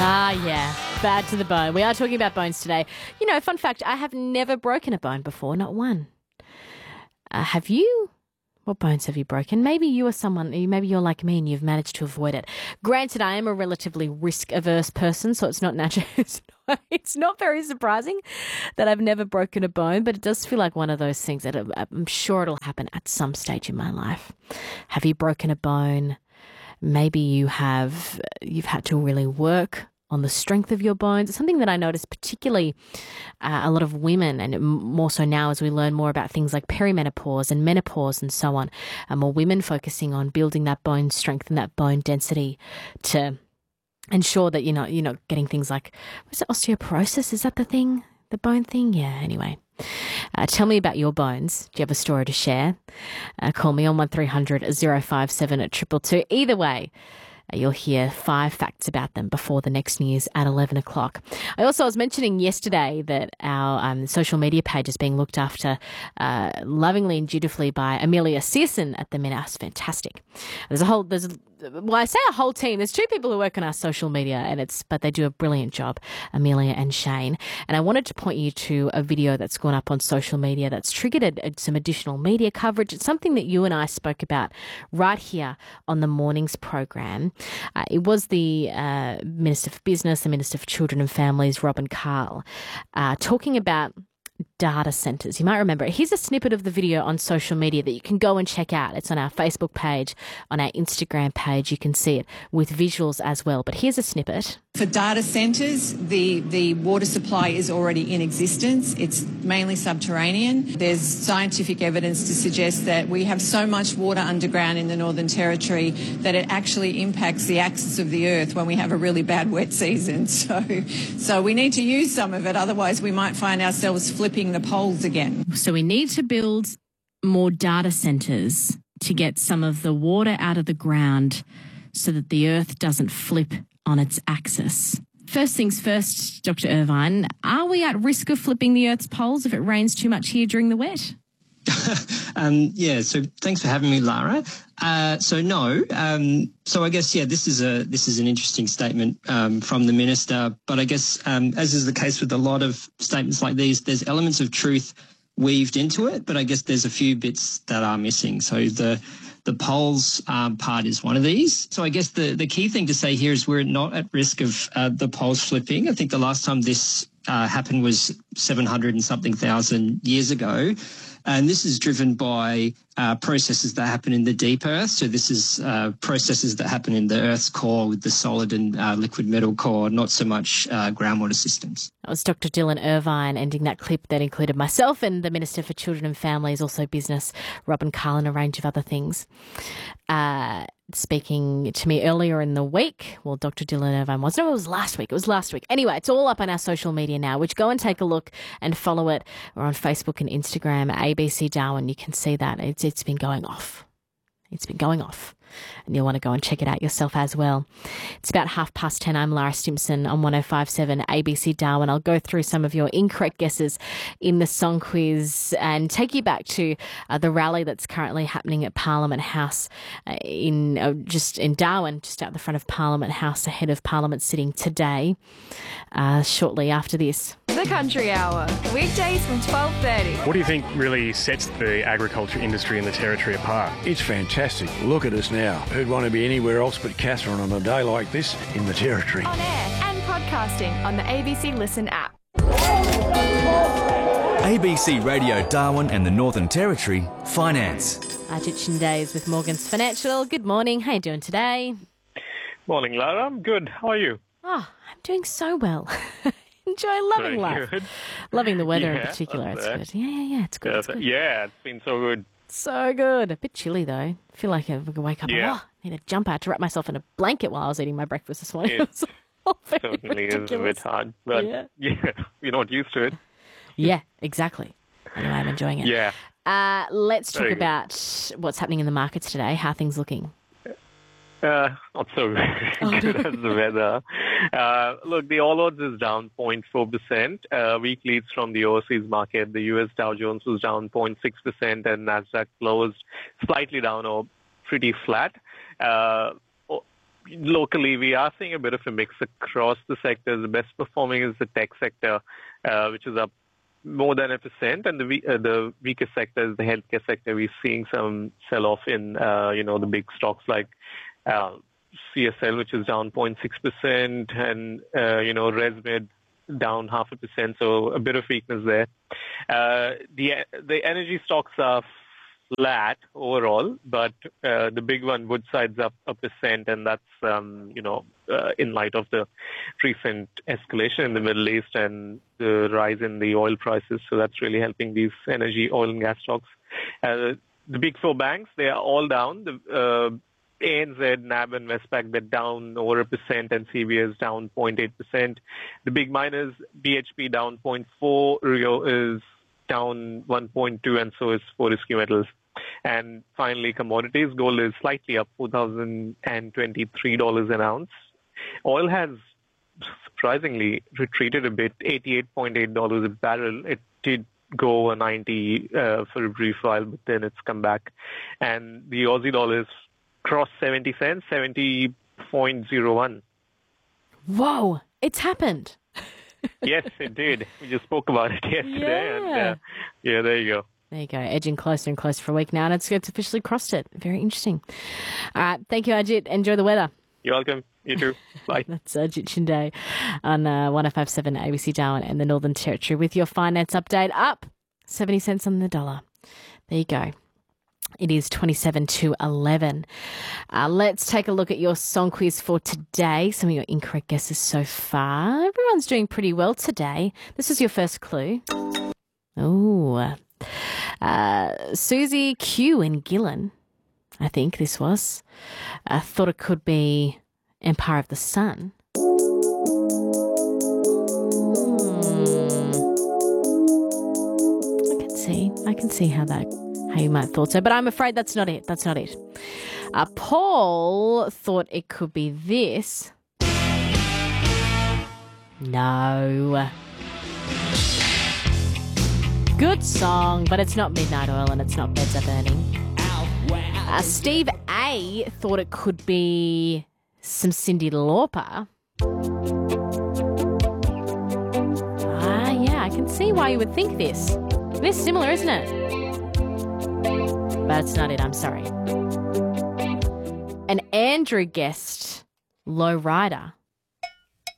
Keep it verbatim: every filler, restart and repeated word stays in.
Ah, yeah. Bad to the bone. We are talking about bones today. You know, fun fact, I have never broken a bone before, not one. Uh, have you? What bones have you broken? Maybe you are someone, maybe you're like me and you've managed to avoid it. Granted, I am a relatively risk-averse person, so it's not natural. It's not, it's not very surprising that I've never broken a bone, but it does feel like one of those things that I'm sure it'll happen at some stage in my life. Have you broken a bone? Maybe you have, you've had to really work on the strength of your bones. It's something that I notice particularly uh, a lot of women, and more so now as we learn more about things like perimenopause and menopause and so on, and more women focusing on building that bone strength and that bone density to ensure that, you know, you're not getting things like, what's it, osteoporosis? Is that the thing? The bone thing? Yeah, anyway. Uh, tell me about your bones. Do you have a story to share? Uh, call me on one three hundred oh five seven at two two two. Either way, uh, you'll hear five facts about them before the next news at eleven o'clock. I also was mentioning yesterday that our um, social media page is being looked after uh, lovingly and dutifully by Amelia Searson at the minute. It's fantastic. There's a whole, there's a, well, I say a whole team. There's two people who work on our social media, and it's but they do a brilliant job, Amelia and Shane. And I wanted to point you to a video that's gone up on social media that's triggered a, some additional media coverage. It's something that you and I spoke about right here on the morning's program. Uh, it was the uh, Minister for Business, the Minister for Children and Families, Robin Carl, uh, talking about data centres. You might remember it. Here's a snippet of the video on social media that you can go and check out. It's on our Facebook page, on our Instagram page. You can see it with visuals as well. But here's a snippet. For data centres, the, the water supply is already in existence. It's mainly subterranean. There's scientific evidence to suggest that we have so much water underground in the Northern Territory that it actually impacts the axis of the Earth when we have a really bad wet season. So, so we need to use some of it, otherwise we might find ourselves flipping the poles again. So we need to build more data centres to get some of the water out of the ground so that the Earth doesn't flip on its axis. First things first, Doctor Irvine, are we at risk of flipping the Earth's poles if it rains too much here during the wet? um, yeah, so thanks for having me, Lara. Uh, so no, um, so I guess, yeah, this is a this is an interesting statement um, from the Minister, but I guess um, as is the case with a lot of statements like these, there's elements of truth weaved into it, but I guess there's a few bits that are missing. So the The poles um, part is one of these. So I guess the, the key thing to say here is we're not at risk of uh, the poles flipping. I think the last time this uh, happened was seven hundred and something thousand years ago. And this is driven by uh, processes that happen in the deep earth. So this is uh, processes that happen in the Earth's core with the solid and uh, liquid metal core, not so much uh, groundwater systems. That was Doctor Dylan Irvine ending that clip that included myself and the Minister for Children and Families, also Business, Robin Carl, and a range of other things. Uh, speaking to me earlier in the week, well, Doctor Dylan Irvine was, no, it was last week. It was last week. Anyway, it's all up on our social media now, which go and take a look and follow it. We're on Facebook and Instagram, A B C Darwin. You can see that. It's It's been going off. It's been going off. And you'll want to go and check it out yourself as well. It's about half past ten. I'm Lara Stimson on one oh five point seven A B C Darwin. I'll go through some of your incorrect guesses in the song quiz and take you back to uh, the rally that's currently happening at Parliament House uh, in uh, just in Darwin, just out the front of Parliament House, ahead of Parliament sitting today, uh, shortly after this. The Country Hour, weekdays from twelve thirty. What do you think really sets the agriculture industry in the Territory apart? It's fantastic. Look at us now. Who'd want to be anywhere else but Catherine on a day like this in the Territory? On air and podcasting on the A B C Listen app. A B C Radio Darwin and the Northern Territory Finance. Arjit Days with Morgans Financial. Good morning. How are you doing today? Morning, Lara. I'm good. How are you? Oh, I'm doing so well. Enjoy loving Very life. good. Loving the weather Yeah, in particular. It's that. good. Yeah, yeah, yeah. It's good. It's good. Yeah, it's been so good. So good. A bit chilly though. I feel like I could wake up. Yeah. Oh, I need to jump out to wrap myself in a blanket while I was eating my breakfast this morning. It It was all very certainly is a ridiculous. bit hard, but Yeah. yeah, you're not used to it. Yeah, exactly. Anyway, I'm enjoying it. Yeah. Uh, let's talk Very good. about what's happening in the markets today. How are things looking? Uh, not so good as the weather. Uh, look, the All Odds is down zero point four percent. Uh, weak leads from the overseas market. The U S Dow Jones was down zero point six percent and NASDAQ closed slightly down or pretty flat. Uh, locally, we are seeing a bit of a mix across the sectors. The best performing is the tech sector, uh, which is up more than a percent, and the we- uh, the weakest sector is the healthcare sector. We're seeing some sell-off in, uh, you know, the big stocks like uh, C S L, which is down zero point six percent, and, uh, you know, ResMed down half a percent, so a bit of weakness there. Uh, the the energy stocks are flat overall, but uh, the big one, Woodside's up a percent, and that's, um, you know, uh, in light of the recent escalation in the Middle East and the rise in the oil prices. So that's really helping these energy, oil and gas stocks. Uh, the big four banks, they are all down. The uh, A N Z, N A B and Westpac, they're down over a percent, and C B S down zero point eight percent. The big miners, B H P down zero point four, Rio is down one point two, and so is Fortescue Metals. And finally, commodities, gold is slightly up, four thousand twenty-three dollars an ounce. Oil has surprisingly retreated a bit, eighty-eight point eight dollars a barrel. It did go over ninety uh, for a brief while, but then it's come back. And the Aussie dollar is crossed seventy cents, seventy point zero one. Whoa, it's happened. Yes, it did. We just spoke about it yesterday. Yeah. And, uh, yeah, there you go. There you go, edging closer and closer for a week now, and it's, it's officially crossed it. Very interesting. All right, thank you, Ajit. Enjoy the weather. You're welcome. You too. Bye. That's Ajit Shinde on uh, one oh five point seven A B C Darwin and the Northern Territory with your finance update, up seventy cents on the dollar. There you go. It is twenty-seven to eleven. Uh, let's take a look at your song quiz for today. Some of your incorrect guesses so far. Everyone's doing pretty well today. This is your first clue. Oh, uh, Susie Q in Gillen, I think this was, uh, thought it could be Empire of the Sun. Hmm. I can see, I can see how that, how you might have thought so, but I'm afraid that's not it. That's not it. Uh, Paul thought it could be this. No. Good song, but it's not Midnight Oil and it's not Beds Are Burning. Uh, Steve A thought it could be some Cyndi Lauper. Ah, yeah, I can see why you would think this. It is similar, isn't it? But it's not it, I'm sorry. And Andrew guessed Low Rider.